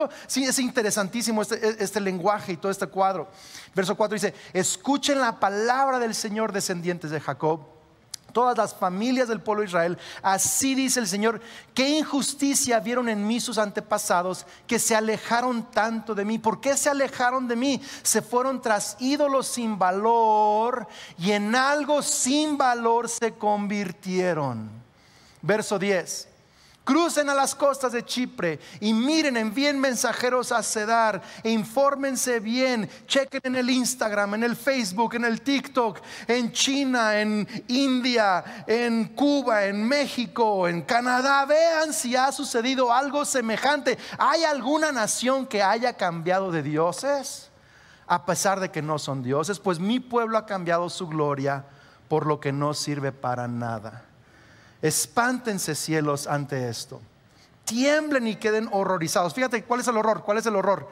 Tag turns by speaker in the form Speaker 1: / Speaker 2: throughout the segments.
Speaker 1: Sí, es interesantísimo este lenguaje y todo este cuadro. Verso 4 dice: escuchen la palabra del Señor, descendientes de Jacob, todas las familias del pueblo de Israel. Así dice el Señor: qué injusticia vieron en mí sus antepasados, que se alejaron tanto de mí. ¿Por qué se alejaron de mí? Se fueron tras ídolos sin valor, y en algo sin valor se convirtieron. Verso 10: crucen a las costas de Chipre y miren, envíen mensajeros a Cedar e infórmense bien. Chequen en el Instagram, en el Facebook, en el TikTok, en China, en India, en Cuba, en México, en Canadá. Vean si ha sucedido algo semejante. ¿Hay alguna nación que haya cambiado de dioses a pesar de que no son dioses? Pues mi pueblo ha cambiado su gloria por lo que no sirve para nada. Espántense, cielos, ante esto. Tiemblen y queden horrorizados. Fíjate, ¿cuál es el horror? ¿Cuál es el horror?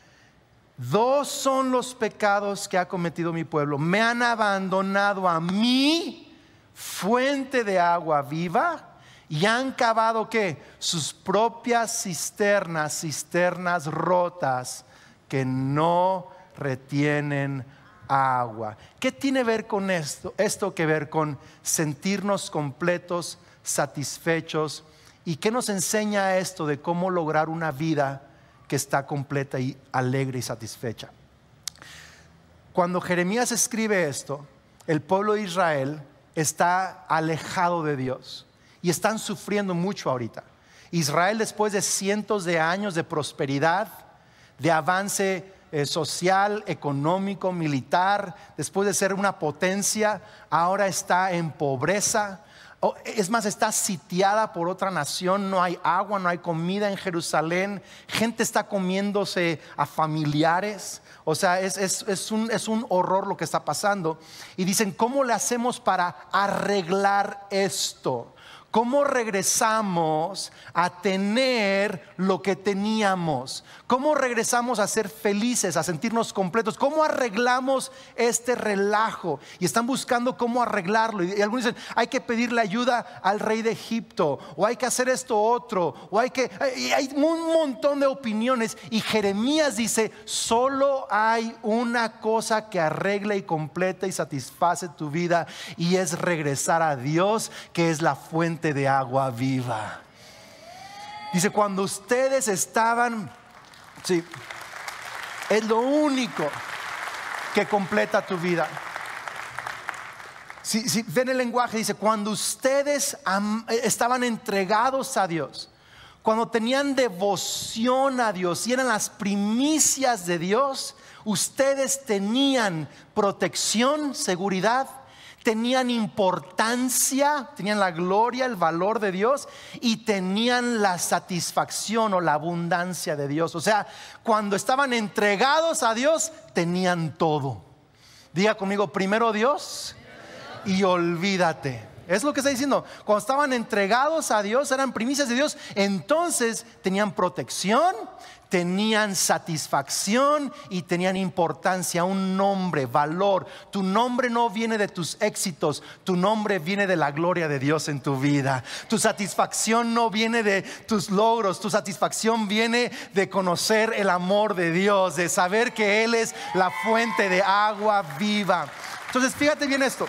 Speaker 1: Dos son los pecados que ha cometido mi pueblo. Me han abandonado a mí, fuente de agua viva, y han cavado ¿qué? Sus propias cisternas rotas que no retienen agua. ¿Qué tiene que ver con esto? Esto que ver con sentirnos completos, satisfechos. ¿Y qué nos enseña esto de cómo lograr una vida que está completa y alegre y satisfecha? Cuando Jeremías escribe esto, el pueblo de Israel está alejado de Dios y están sufriendo mucho ahorita. Israel, después de cientos de años de prosperidad, de avance social, económico, militar, después de ser una potencia, ahora está en pobreza. Es más, está sitiada por otra nación. No hay agua, no hay comida en Jerusalén. Gente está comiéndose a familiares. O sea, es un horror lo que está pasando. Y dicen: ¿cómo le hacemos para arreglar esto? ¿Cómo regresamos a tener lo que teníamos? ¿Cómo regresamos a ser felices, a sentirnos completos? ¿Cómo arreglamos este relajo? Y están buscando cómo arreglarlo. Y algunos dicen: hay que pedirle ayuda al rey de Egipto, o hay que hacer esto otro, o hay un montón de opiniones. Y Jeremías dice: solo hay una cosa que arregla y completa y satisface tu vida, y es regresar a Dios, que es la fuente de agua viva. Dice: cuando ustedes estaban, sí, es lo único que completa tu vida. Si ven el lenguaje, dice: cuando ustedes estaban entregados a Dios, cuando tenían devoción a Dios y eran las primicias de Dios, ustedes tenían protección, seguridad, tenían importancia, tenían la gloria, el valor de Dios, y tenían la satisfacción o la abundancia de Dios. O sea, cuando estaban entregados a Dios, tenían todo. Diga conmigo: primero Dios y olvídate. Es lo que está diciendo. Cuando estaban entregados a Dios, eran primicias de Dios, entonces tenían protección, tenían satisfacción y tenían importancia, un nombre, valor. Tu nombre no viene de tus éxitos, tu nombre viene de la gloria de Dios en tu vida. Tu satisfacción no viene de tus logros, tu satisfacción viene de conocer el amor de Dios, de saber que Él es la fuente de agua viva. Entonces fíjate bien esto.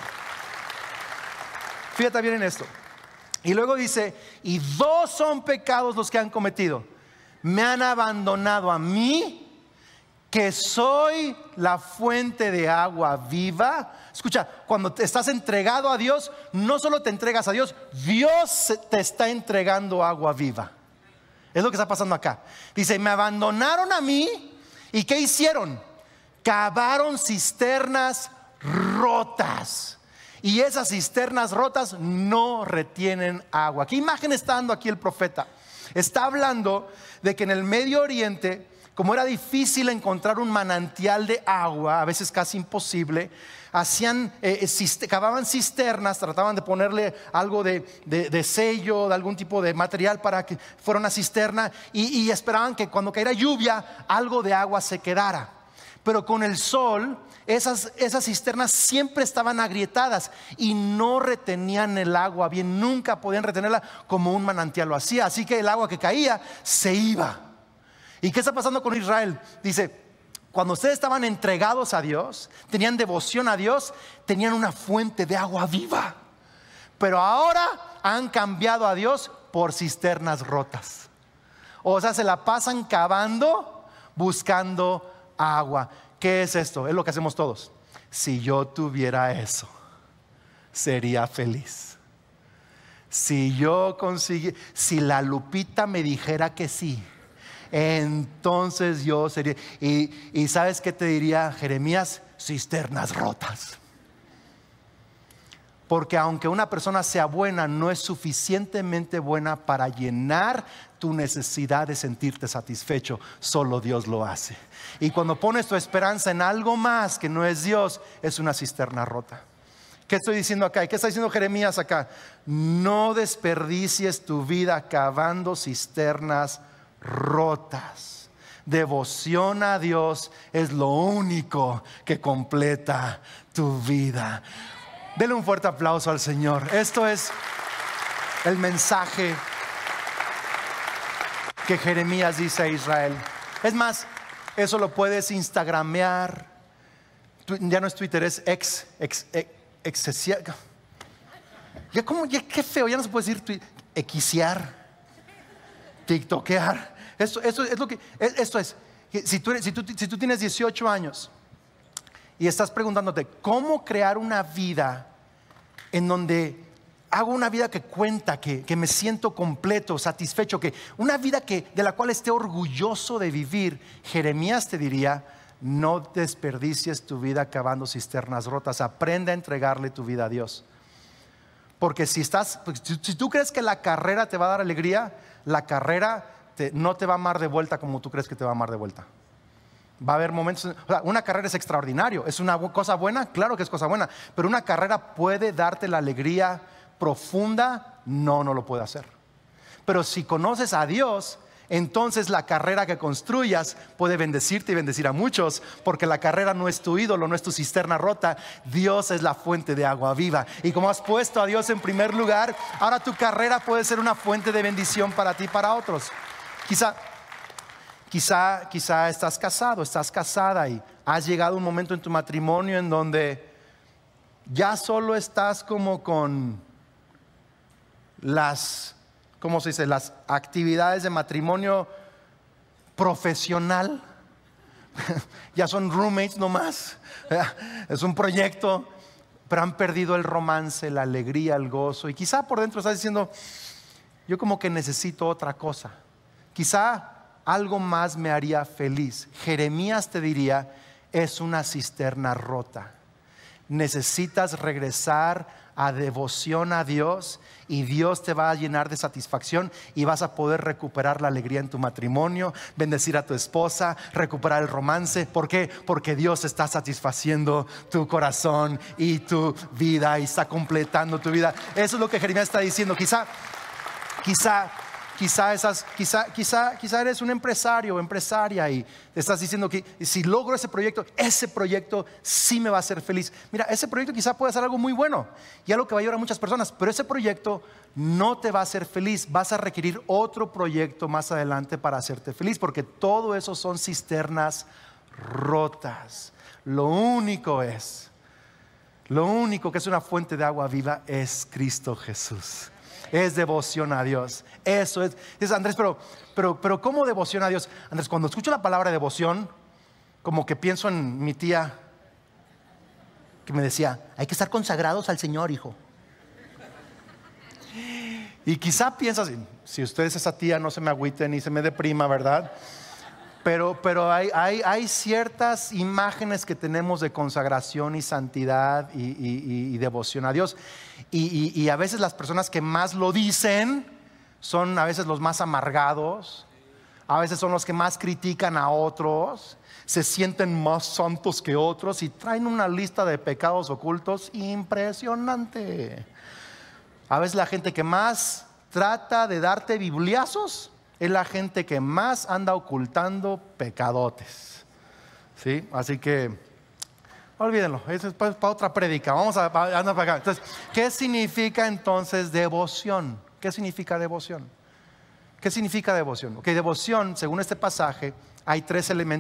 Speaker 1: Fíjate bien en esto. Y luego dice: y dos son pecados los que han cometido. Me han abandonado a mí, que soy la fuente de agua viva. Escucha, cuando te estás entregado a Dios, no solo te entregas a Dios, Dios te está entregando agua viva. Es lo que está pasando acá. Dice: me abandonaron a mí, ¿y qué hicieron? Cavaron cisternas rotas, y esas cisternas rotas no retienen agua. ¿Qué imagen está dando aquí el profeta? Está hablando de que en el Medio Oriente, como era difícil encontrar un manantial de agua, a veces casi imposible, cavaban cisternas, trataban de ponerle algo de sello, de algún tipo de material para que fuera una cisterna, y esperaban que cuando cayera lluvia algo de agua se quedara. Pero con el sol esas cisternas siempre estaban agrietadas y no retenían el agua bien, nunca podían retenerla como un manantial lo hacía. Así que el agua que caía se iba. ¿Y qué está pasando con Israel? Dice, cuando ustedes estaban entregados a Dios, tenían devoción a Dios, tenían una fuente de agua viva. Pero ahora han cambiado a Dios por cisternas rotas. O sea, se la pasan cavando, buscando agua. ¿Qué es esto? Es lo que hacemos todos. Si yo tuviera eso, sería feliz. Si yo consiguiera, si la Lupita me dijera que sí, entonces yo sería. Y ¿sabes qué te diría Jeremías? Cisternas rotas. Porque aunque una persona sea buena, no es suficientemente buena para llenar tu necesidad de sentirte satisfecho. Solo Dios lo hace. Y cuando pones tu esperanza en algo más que no es Dios, es una cisterna rota. ¿Qué estoy diciendo acá? ¿Y qué está diciendo Jeremías acá? No desperdicies tu vida cavando cisternas rotas. Devoción a Dios es lo único que completa tu vida. Dele un fuerte aplauso al Señor. Esto es el mensaje que Jeremías dice a Israel. Es más, eso lo puedes instagramear. Ya no es Twitter, es ya como, ya qué feo, ya no se puede decir equiciar, tiktokear. Esto es lo que, esto es, si tú tienes 18 años y estás preguntándote cómo crear una vida en donde hago una vida que cuenta, que me siento completo, satisfecho, que una vida de la cual esté orgulloso de vivir, Jeremías te diría: no desperdicies tu vida cavando cisternas rotas. Aprende a entregarle tu vida a Dios. Porque si tú crees que la carrera te va a dar alegría, la carrera no te va a amar de vuelta como tú crees que te va a amar de vuelta. Va a haber momentos, o sea, una carrera es extraordinario, es una cosa buena, claro que es cosa buena, pero una carrera puede darte la alegría profunda, no lo puede hacer. Pero si conoces a Dios, entonces la carrera que construyas puede bendecirte y bendecir a muchos, porque la carrera no es tu ídolo, no es tu cisterna rota. Dios es la fuente de agua viva, y como has puesto a Dios en primer lugar, ahora tu carrera puede ser una fuente de bendición para ti y para otros. Quizá estás casado, estás casada y has llegado a un momento en tu matrimonio en donde ya solo estás como con las actividades de matrimonio profesional. Ya son roommates nomás. Es un proyecto, pero han perdido el romance, la alegría, el gozo. Y quizá por dentro estás diciendo: yo como que necesito otra cosa. Quizá algo más me haría feliz. Jeremías te diría: es una cisterna rota. Necesitas regresar a devoción a Dios, y Dios te va a llenar de satisfacción y vas a poder recuperar la alegría en tu matrimonio, bendecir a tu esposa, recuperar el romance. ¿Por qué? Porque Dios está satisfaciendo tu corazón y tu vida, y está completando tu vida. Eso es lo que Jeremías está diciendo. Quizá eres un empresario o empresaria y te estás diciendo que si logro ese proyecto sí me va a hacer feliz. Mira, ese proyecto quizá puede ser algo muy bueno y algo que va a ayudar a muchas personas, pero ese proyecto no te va a hacer feliz. Vas a requerir otro proyecto más adelante para hacerte feliz, porque todo eso son cisternas rotas. Lo único que es una fuente de agua viva es Cristo Jesús. Es devoción a Dios. Eso es. Dices: Andrés, pero ¿cómo devoción a Dios? Andrés, cuando escucho la palabra devoción, como que pienso en mi tía que me decía: hay que estar consagrados al Señor, hijo. Y quizá piensas, si usted es esa tía, no se me agüite ni se me deprima, ¿verdad? Pero hay ciertas imágenes que tenemos de consagración y santidad y devoción a Dios. Y a veces las personas que más lo dicen son a veces los más amargados, a veces son los que más critican a otros, se sienten más santos que otros y traen una lista de pecados ocultos impresionante. A veces la gente que más trata de darte bibliazos es la gente que más anda ocultando pecadotes. ¿Sí? Así que olvídenlo, eso es para otra prédica. Vamos a andar para acá. Entonces, ¿qué significa entonces devoción? ¿Qué significa devoción? ¿Qué significa devoción? Ok, devoción, según este pasaje, hay tres elementos